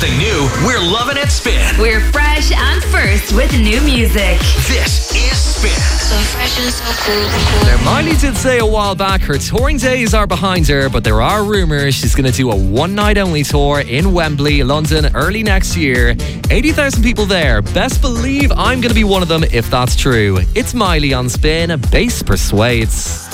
something new, we're loving it Spin. We're fresh and first with new music. This is Spin. So fresh and so cool. Now, Miley did say a while back her touring days are behind her, but there are rumours she's going to do a one-night-only tour in Wembley, London, early next year. 80,000 people there. Best believe I'm going to be one of them if that's true. It's Miley on Spin. Bass persuades.